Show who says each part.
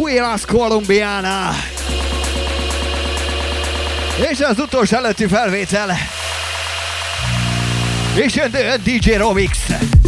Speaker 1: Escuelas Colombiana. És az utolsó előtti felvétel. És jön DJ Romix.